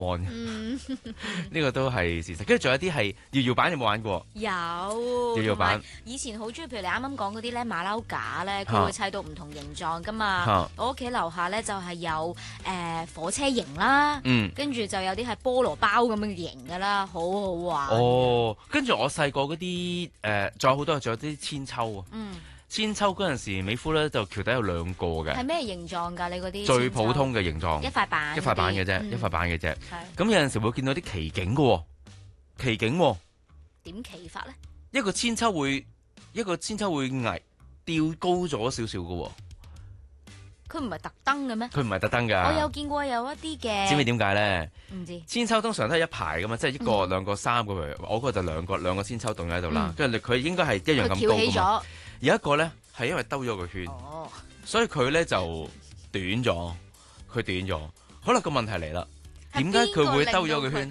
呢個都係事實。跟住仲有啲係搖搖板，有冇玩過？ 有搖搖板， 以前好中意，譬如你啱啱講嗰啲咧馬騮架咧，佢會砌到唔同形狀噶嘛。我屋企樓下咧就係有火車形啦，跟住就有啲係菠蘿包咁樣嘅形噶啦，好好玩。 哦，跟住我細個嗰啲仲有好多，仲有啲千秋啊。千秋嗰陣時，美孚咧就橋底有兩個嘅。 係咩形狀㗎？你嗰啲最普通嘅形狀， 一塊板嘅啫，一塊板嘅啫。咁有陣時會見到啲奇景嘅喎，奇景喎。 點奇法咧？ 一個千秋會吊高咗少少嘅喎。 佢唔係特登嘅咩？ 佢唔係特登㗎。 我有見過有一啲嘅。 知唔知點解咧？ 唔知。千秋通常都係一排㗎嘛，即係一個、兩個、三個，我嗰個就兩個千秋棟喺度啦。跟住佢應該係一樣咁高㗎嘛。有一個咧係因為兜咗個圈，所以佢咧就短咗。佢短咗，可能個問題嚟啦。點解佢會兜咗個圈？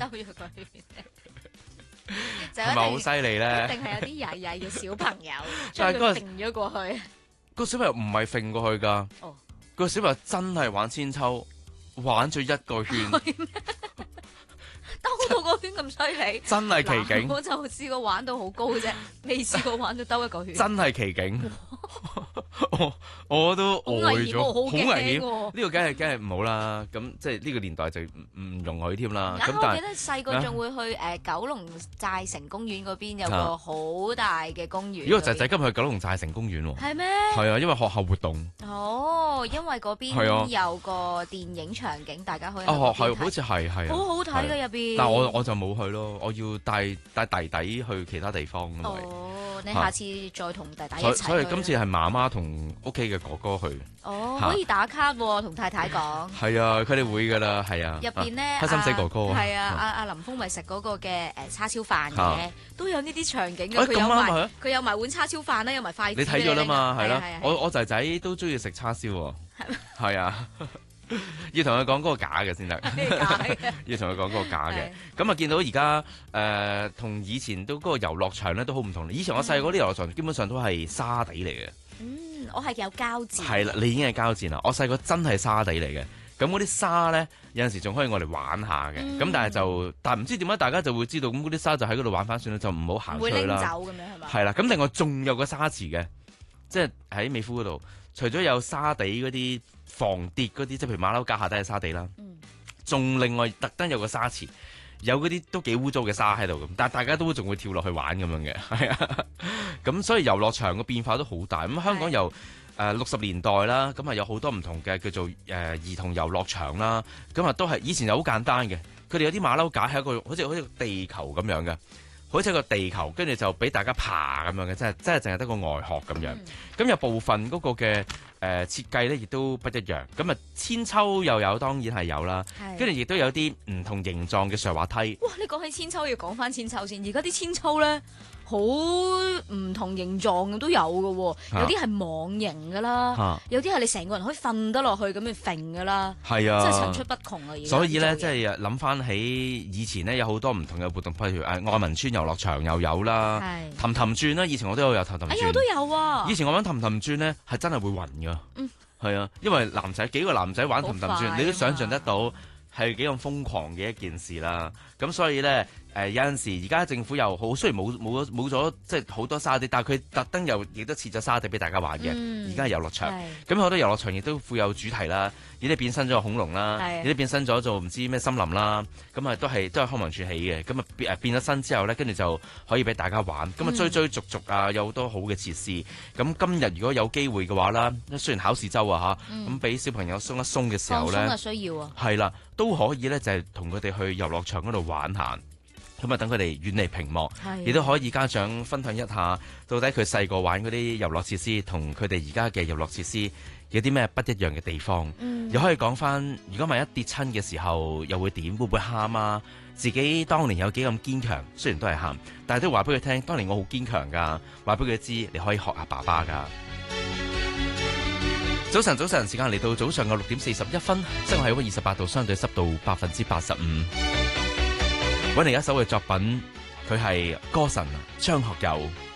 係咪好犀利咧？ 一定係有啲曳曳嘅小朋友將佢揈咗過去。 個小朋友唔係揈過去㗎。個小朋友真係玩千秋，玩咗一個圈。 兜到個圈咁犀利， 真係奇景。 我就試過玩到好高啫，未試過玩到兜一個圈。 真係奇景，我都呆咗，好危險。呢個梗係唔好啦。咁即係呢個年代就唔容許添啦。咁但係我記得細個仲會去九龍寨城公園嗰邊有個好大嘅公園。 如果仔仔今日去九龍寨城公園喎。 係咩？ 係啊，因為學校活動。 哦，因為嗰邊有個電影場景，大家可以去。 哦，係，好似係， 好好睇嘅入邊。 但係我就冇去咯，我要帶弟弟去其他地方。 哦，你下次再同弟弟一齊去。 所以今次係媽媽同屋企嘅哥哥去。 哦，可以打卡喎，同太太講。 係啊，佢哋會㗎啦，係啊。 入邊咧， 開心死哥哥。 係啊，阿林峰咪食嗰個嘅叉燒飯嘅，都有呢啲場景嘅。佢有埋碗叉燒飯啦，有埋筷子。 你睇咗啦嘛？係啦，我仔仔都中意食叉燒喎。係啊。要同佢講嗰個假嘅先得，要同佢講嗰個假嘅。咁啊，見到而家同以前都嗰個遊樂場咧都好唔同。以前我細個啲遊樂場基本上都係沙地嚟嘅。 我係有膠墊。係啦， 你已經係膠墊啦。我細個真係沙地嚟嘅。咁嗰啲沙咧有陣時仲可以我哋玩下嘅。咁但係唔知點解大家就會知道咁嗰啲沙就喺嗰度玩翻算啦，就唔好行出去啦。 會拎走咁樣係嘛？係啦。咁另外仲有個沙池嘅，即係喺美孚嗰度，除咗有沙地嗰啲。防跌嗰啲，即係譬如馬騮架下底係沙地啦，仲另外特登有個沙池，有嗰啲都幾污糟嘅沙喺度咁，但係大家都仲會跳落去玩咁樣嘅，係啊，咁所以遊樂場嘅變化都好大。咁香港由60年代啦，咁啊有好多唔同嘅叫做兒童遊樂場啦，咁啊都係以前就好簡單嘅，佢哋有啲馬騮架係一個好似個地球咁樣嘅。好似一個地球，跟住就俾大家爬咁樣嘅，真係淨係得個外殼咁樣。咁有部分嗰個嘅設計咧，亦都不一樣。咁啊，千秋又有，當然係有啦。跟住亦都有啲唔同形狀嘅上滑梯。 哇！你講起千秋，要講翻千秋先。而家啲千秋咧，好唔同形狀都有嘅喎。有啲係網形㗎啦，有啲係你成個人可以瞓得落去咁樣揈㗎啦。 係啊， 真係層出不窮啊！而家所以咧，即係諗翻起以前呢，有好多唔同嘅活動，譬如愛民村遊樂場又有啦，氹氹轉啦，以前我都有氹氹轉。 我都有啊！ 以前我玩氹氹轉咧，係真係會暈㗎。係啊，因為幾個男仔玩氹氹轉，你都想象得到係幾咁瘋狂嘅一件事啦。咁所以咧，有陣時而家政府又好，雖然冇咗即係好多沙地，但係佢特登亦都設咗沙地俾大家玩嘅。而家係遊樂場，咁好多遊樂場亦都富有主題啦。有啲變身咗恐龍啦，有啲變身咗做唔知咩森林啦。咁啊都係康文署起嘅。咁啊變咗身之後咧，跟住就可以俾大家玩。咁啊追逐啊，有好多好嘅設施。咁今日如果有機會嘅話啦，雖然考試週啊嚇，咁俾小朋友鬆一鬆嘅時候咧， 放鬆需要啊， 係啦，都可以咧就係同佢哋去遊樂場嗰度玩下。咁啊，等佢哋遠離屏幕，亦都可以家長分享一下，到底佢細個玩嗰啲遊樂設施同佢哋而家嘅遊樂設施有啲咩不一樣嘅地方。又可以講翻，如果萬一跌親嘅時候，又會點？會唔會喊啊？自己當年有幾咁堅強，雖然都係喊，但係都話俾佢聽，當年我好堅強㗎。話俾佢知，你可以學下爸爸㗎。早晨，時間嚟到早上嘅6點41分，室外氣溫28度，相對濕度85%。揾嚟一首嘅作品，佢係歌神張學友。